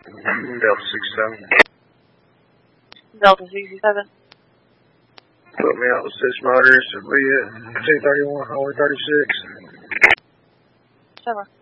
Delta 67. Delta 67. Put me out with 6 motors to be at 231, only 36. 7.